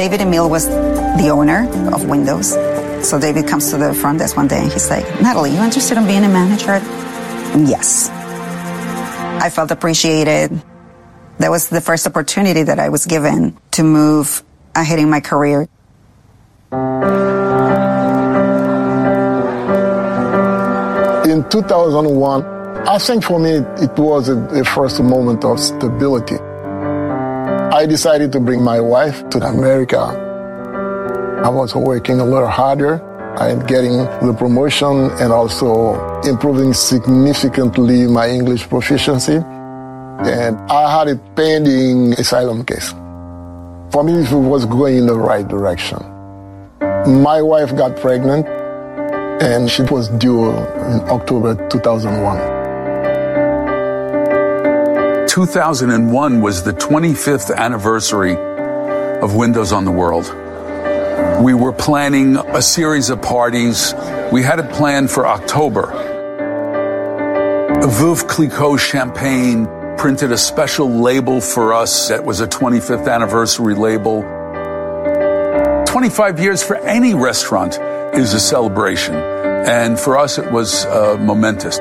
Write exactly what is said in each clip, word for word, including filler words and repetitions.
David Emil was the owner of Windows. So David comes to the front desk one day and he's like, Natalie, you interested in being a manager? Yes. I felt appreciated. That was the first opportunity that I was given to move ahead in my career. In two thousand one, I think for me it was a, a first moment of stability. I decided to bring my wife to America. I was working a little harder and getting the promotion and also improving significantly my English proficiency. And I had a pending asylum case. For me, it was going in the right direction. My wife got pregnant and she was due in October two thousand one. two thousand one was the twenty-fifth anniversary of Windows on the World. We were planning a series of parties. We had it planned for October. Veuve Clicquot Champagne printed a special label for us that was a twenty-fifth anniversary label. twenty-five years for any restaurant is a celebration, and for us it was uh, momentous.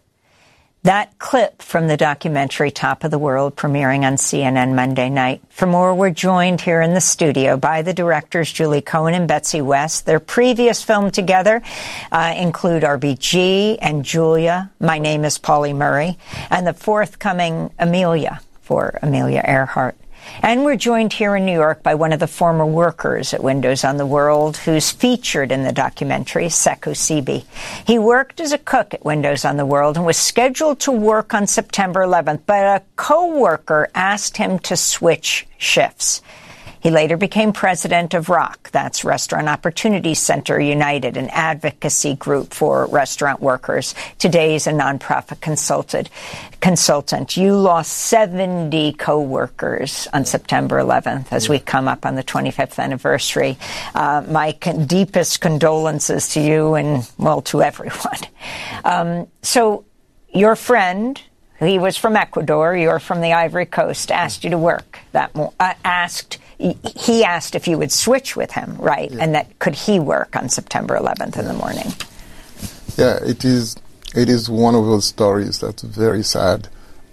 That clip from the documentary Top of the World, premiering on C N N Monday night. For more, we're joined here in the studio by the directors Julie Cohen and Betsy West. Their previous film together uh, include R B G and Julia, My Name is Pauli Murray, and the forthcoming Amelia for Amelia Earhart. And we're joined here in New York by one of the former workers at Windows on the World who's featured in the documentary, Sekou Sibi. He worked as a cook at Windows on the World and was scheduled to work on September eleventh, but a co-worker asked him to switch shifts. He later became president of ROC, that's Restaurant Opportunity Center United, an advocacy group for restaurant workers. Today he's a nonprofit consultant. Consultant. You lost seventy co-workers on September eleventh as we come up on the twenty-fifth anniversary. Uh, my con- deepest condolences to you and, well, to everyone. Um, so your friend, he was from Ecuador, you're from the Ivory Coast, asked you to work that mo- uh, asked He asked if you would switch with him, right? Yeah. And that could he work on September eleventh yeah. in the morning? Yeah, it is. It is one of those stories that's very sad,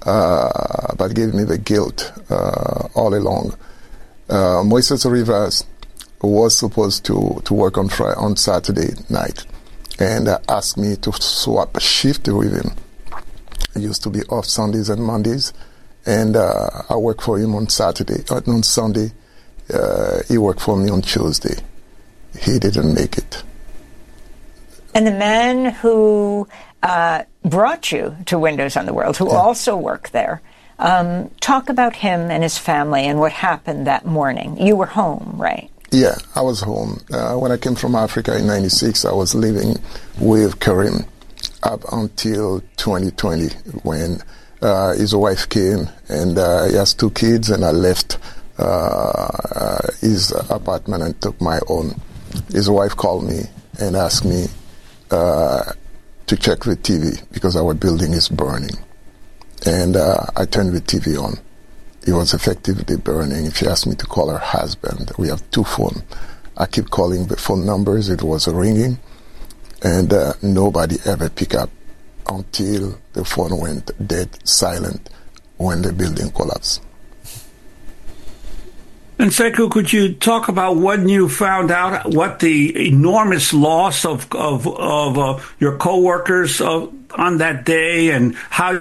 uh, but gave me the guilt uh, all along. Uh, Moises Rivas was supposed to, to work on Friday, on Saturday night, and uh, asked me to swap a shift with him. He used to be off Sundays and Mondays, and uh, I worked for him on Saturday, uh, on Sunday. Uh, he worked for me on Tuesday. He didn't make it. And the man who uh, brought you to Windows on the World, who yeah. also worked there, um, talk about him and his family and what happened that morning. You were home, right? Yeah, I was home. Uh, when I came from Africa in ninety-six, I was living with Karim up until twenty twenty when uh, his wife came, and uh, he has two kids, and I left uh, his apartment and took my own. His wife called me and asked me uh, to check the T V because our building is burning. And uh, I turned the T V on. It was effectively burning. She asked me to call her husband. We have two phones. I keep calling the phone numbers. It was ringing. And uh, nobody ever picked up until the phone went dead silent when the building collapsed. And Sekou, could you talk about when you found out what the enormous loss of of, of uh, your coworkers uh, on that day, and how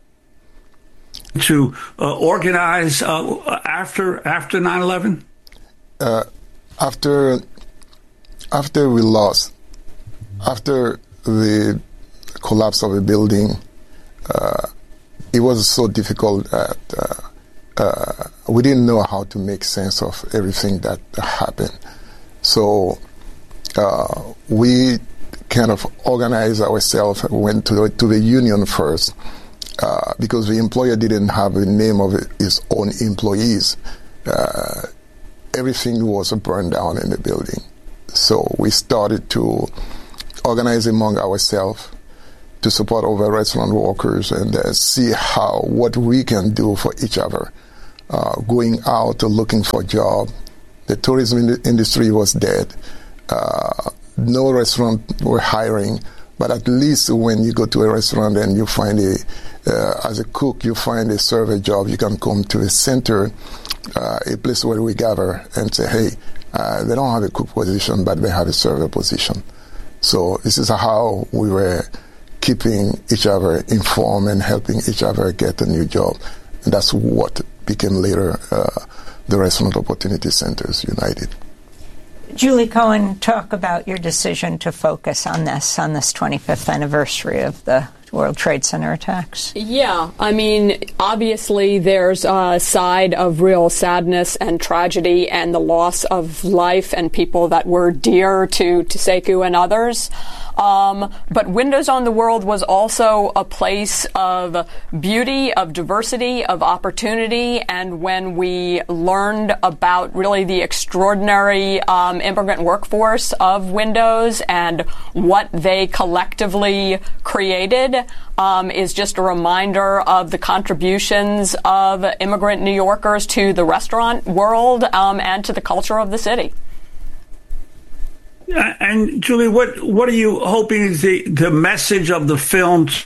to uh, organize uh, after after nine eleven? Uh, after after we lost, after the collapse of the building, uh, it was so difficult that uh, uh, we didn't know how to make sense of everything that happened. So uh, we kind of organized ourselves, went to the, to the union first, uh, because the employer didn't have the name of his own employees. Uh, everything was burned down in the building. So we started to organize among ourselves to support our restaurant workers and uh, see how, what we can do for each other. Uh, going out, looking for a job, The tourism in- industry was dead. Uh, no restaurant were hiring, but at least when you go to a restaurant and you find a, uh, as a cook, you find a server job, you can come to a center, uh, a place where we gather and say, hey, uh, they don't have a cook position, but they have a server position. So this is how we were keeping each other informed and helping each other get a new job. And that's what became later uh, the Restaurant Opportunity Centers United. Julie Cohen, talk about your decision to focus on this, on this twenty-fifth anniversary of the World Trade Center attacks. Yeah, I mean, obviously there's a side of real sadness and tragedy and the loss of life and people that were dear to, to Sekou and others. Um, but Windows on the World was also a place of beauty, of diversity, of opportunity. And when we learned about really the extraordinary um, immigrant workforce of Windows and what they collectively created, um, is just a reminder of the contributions of immigrant New Yorkers to the restaurant world um, and to the culture of the city. And Julie, what what are you hoping is the, the message of the film's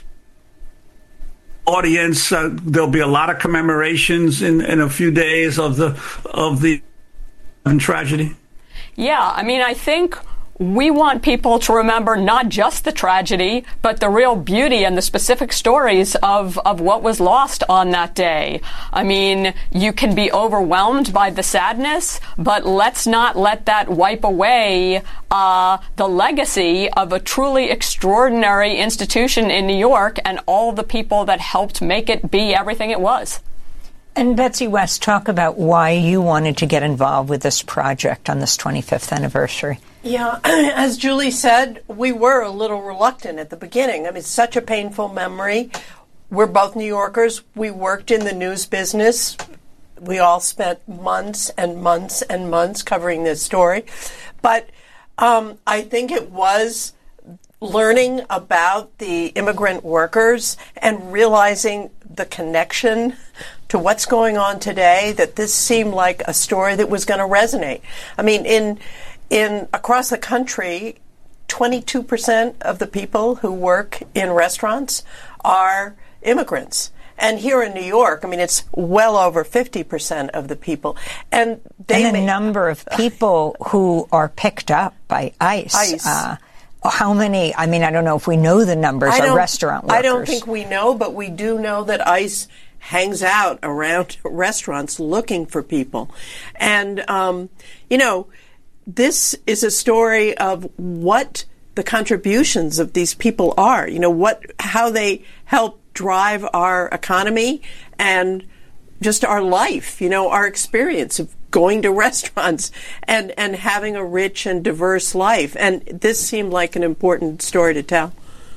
audience? Uh, there'll be a lot of commemorations in, in a few days of the of the tragedy. Yeah, I mean, I think we want people to remember not just the tragedy, but the real beauty and the specific stories of, of what was lost on that day. I mean, you can be overwhelmed by the sadness, but let's not let that wipe away uh, the legacy of a truly extraordinary institution in New York and all the people that helped make it be everything it was. And Betsy West, talk about why you wanted to get involved with this project on this twenty-fifth anniversary. Yeah, as Julie said, we were a little reluctant at the beginning. I mean, it's such a painful memory. We're both New Yorkers. We worked in the news business. We all spent months and months and months covering this story. But um, I think it was learning about the immigrant workers and realizing the connection to what's going on today, that this seemed like a story that was going to resonate. I mean, in in across the country, twenty-two percent of the people who work in restaurants are immigrants. And here in New York, I mean, it's well over fifty percent of the people. And they and the may, number of people who are picked up by ICE. ICE. Uh, how many, I mean, I don't know if we know the numbers of restaurant workers. I don't think we know, but we do know that ICE hangs out around restaurants looking for people. And, um, you know, this is a story of what the contributions of these people are, you know, what, how they help drive our economy and just our life, you know, our experience of going to restaurants and, and having a rich and diverse life. And this seemed like an important story to tell.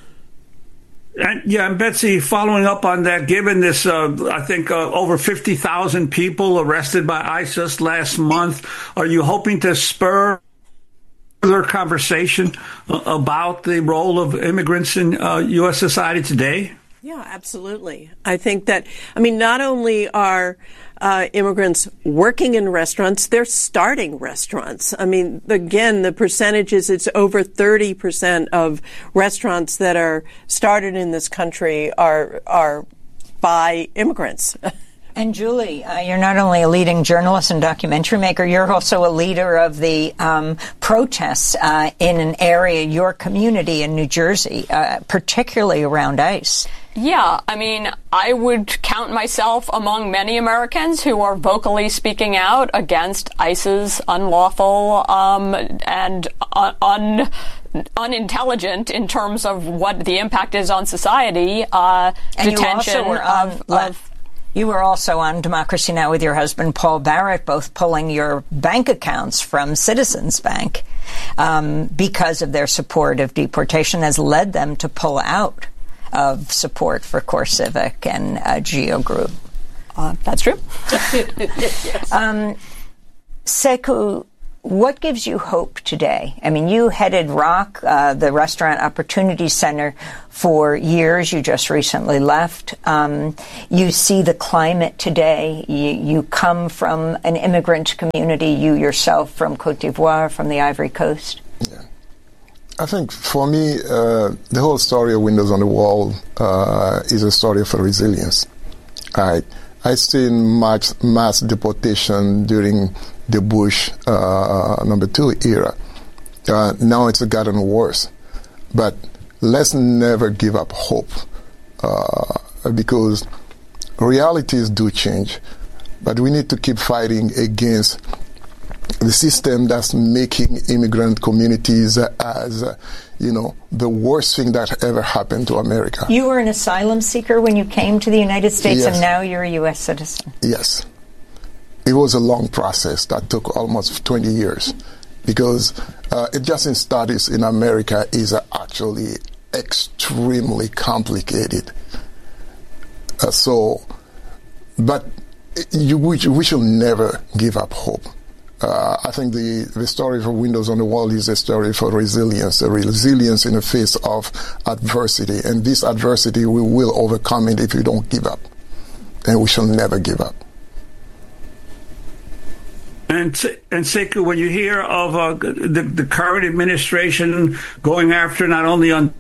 And, yeah, and Betsy, following up on that, given this, uh, I think uh, over fifty thousand people arrested by ICE just last month, are you hoping to spur further conversation uh, about the role of immigrants in uh, U S society today? Yeah, absolutely. I think that, I mean, not only are uh, immigrants working in restaurants, they're starting restaurants. I mean, again, the percentages, it's over thirty percent of restaurants that are started in this country are are by immigrants. And Julie, uh, you're not only a leading journalist and documentary maker, you're also a leader of the um, protests uh, in an area, your community in New Jersey, uh, particularly around ICE. Yeah, I mean, I would count myself among many Americans who are vocally speaking out against ICE's unlawful um, and un- un- unintelligent, in terms of what the impact is on society, uh, and detention you also were on, of... of You were also on Democracy Now! With your husband, Paul Barrett, both pulling your bank accounts from Citizens Bank um, because of their support of deportation has led them to pull out of support for CoreCivic and uh, Geo Group. Uh, that's true. um, Sekou, what gives you hope today? I mean, you headed ROC, uh, the Restaurant Opportunity Center, for years. You just recently left. Um, you see the climate today. You, you come from an immigrant community, you yourself from Cote d'Ivoire, from the Ivory Coast. Yeah. I think for me, uh, the whole story of Windows on the Wall uh, is a story of resilience. I, I seen mass, mass deportation during the Bush uh, number two era. Uh, now it's gotten worse. But let's never give up hope uh, because realities do change. But we need to keep fighting against the system that's making immigrant communities as, uh, you know, the worst thing that ever happened to America. You were an asylum seeker when you came to the United States, yes. and now you're a U S citizen. Yes. It was a long process that took almost twenty years because uh, adjusting status in America is uh, actually extremely complicated. Uh, so, but you, we, we should never give up hope. Uh, I think the, the story for Windows on the Wall is a story for resilience, a resilience in the face of adversity. And this adversity, we will overcome it if we don't give up. And we shall never give up. And, and Sekou, when you hear of uh, the, the current administration going after not only on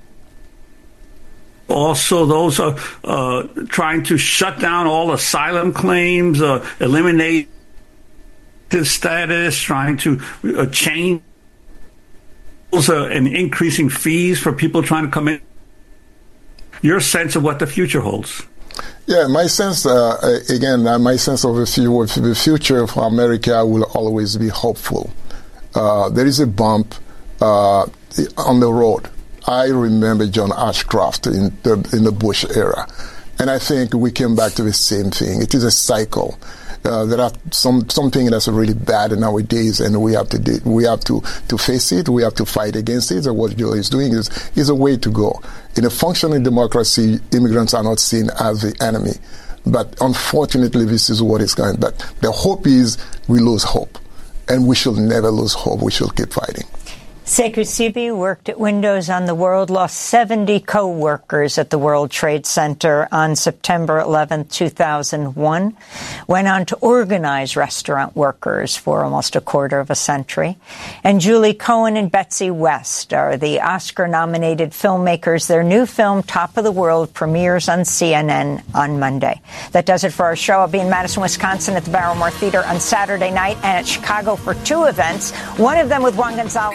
also those uh, uh, trying to shut down all asylum claims, uh, eliminate the status, trying to uh, change uh, and increasing fees for people trying to come in, your sense of what the future holds? Yeah, my sense, uh, again, uh, my sense of the future, the future for America will always be hopeful. Uh, there is a bump uh, on the road. I remember John Ashcroft in the, in the Bush era, and I think we came back to the same thing. It is a cycle. Uh, there are some something that's really bad nowadays, and we have to do, we have to, to face it. We have to fight against it. And what Joe is doing is is a way to go. In a functioning democracy, immigrants are not seen as the enemy, but unfortunately, this is what is going. But the hope is we lose hope, and we should never lose hope. We should keep fighting. Sekou Sibi worked at Windows on the World, lost seventy co-workers at the World Trade Center on September eleventh, two thousand one. Went on to organize restaurant workers for almost a quarter of a century. And Julie Cohen and Betsy West are the Oscar-nominated filmmakers. Their new film, Top of the World, premieres on C N N on Monday. That does it for our show. I'll be in Madison, Wisconsin at the Barrymore Theater on Saturday night and at Chicago for two events, one of them with Juan Gonzalez.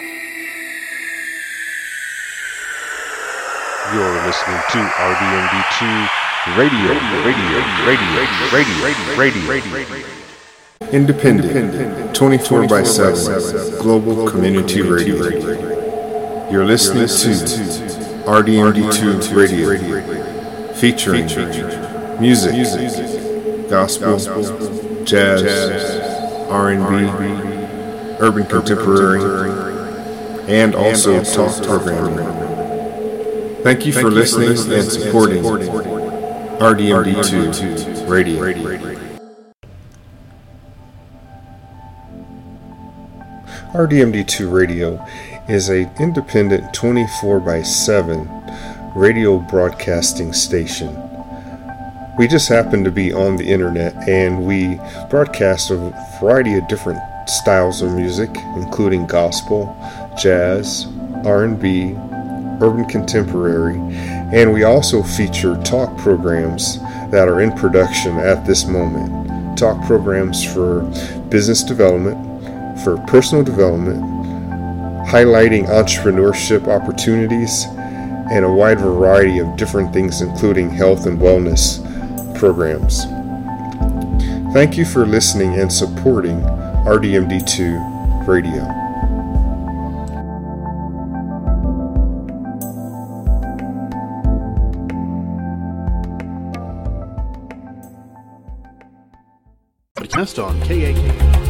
You're listening to R D M D two Radio, Radio, Radio, Radio, Radio, Radio, Radio. Independent, twenty-four by seven, Global Community Radio. You're listening to R D M D two Radio, featuring music, gospel, jazz, R and B, urban contemporary, and also talk programming. Thank you for listening and supporting R D M D two Radio. R D M D two Radio is an independent twenty-four by seven radio broadcasting station. We just happen to be on the internet, and we broadcast a variety of different styles of music, including gospel, jazz, R and B, urban contemporary, and we also feature talk programs that are in production at this moment. Talk programs for business development, for personal development, highlighting entrepreneurship opportunities, and a wide variety of different things, including health and wellness programs. Thank you for listening and supporting R D M D two Radio. Podcast on K A K.